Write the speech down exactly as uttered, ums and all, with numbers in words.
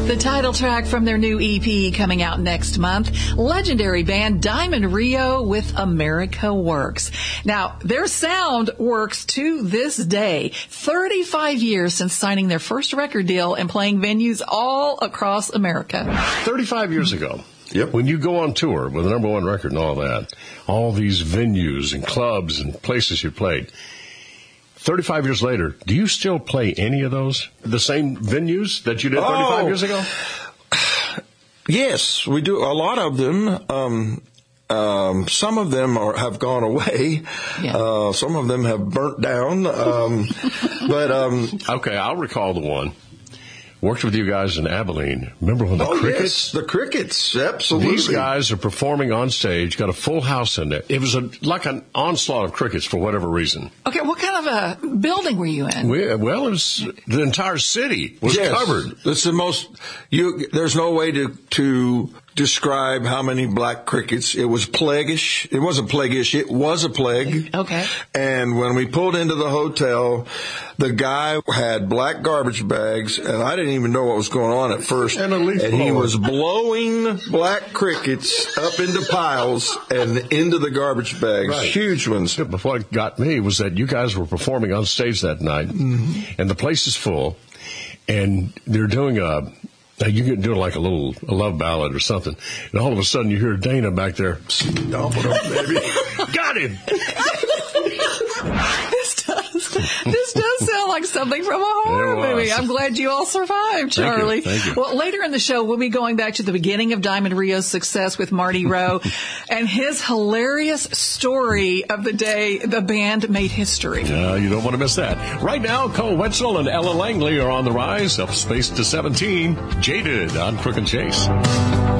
The title track from their new E P coming out next month, legendary band Diamond Rio with America Works. Now, their sound works to this day, thirty-five years since signing their first record deal and playing venues all across America. thirty-five years ago. Yep. When you go on tour with a number one record and all that, all these venues and clubs and places you played, thirty-five years later, do you still play any of those? The same venues that you did thirty-five Oh, years ago? Yes, we do. A lot of them. Um, um, some of them are, have gone away. Yeah. Uh, some of them have burnt down. Um, but um, Okay, I'll recall the one. Worked with you guys in Abilene. Remember when the oh Crickets? yes, the Crickets, absolutely. These guys are performing on stage, got a full house in there. It was a, like an onslaught of crickets for whatever reason. Okay, what kind of a building were you in? We, well, it was, the entire city was Yes. covered. It's the most. You. There's no way to to describe how many black crickets. It was plaguish. It wasn't plaguish. It was a plague. Okay. And when we pulled into the hotel, the guy had black garbage bags, and I didn't even know what was going on at first. And a leaf And he blower. was blowing black crickets up into piles and into the garbage bags, Right. huge ones. But what got me was that you guys were performing on stage that night, Mm-hmm. and the place is full, and they're doing a, now you can do like a little a love ballad or something, and all of a sudden you hear Dana back there, stomp it up, baby. Got him. This does, this does sound like something from a horror It was. movie. I'm glad you all survived, Charlie. Thank you, thank you. Well, later in the show, we'll be going back to the beginning of Diamond Rio's success with Marty Rowe and his hilarious story of the day the band made history. Uh, you don't want to miss that. Right now, Cole Wetzel and Ella Langley are on the rise, up space to seventeen. Jaded on Crook and Chase.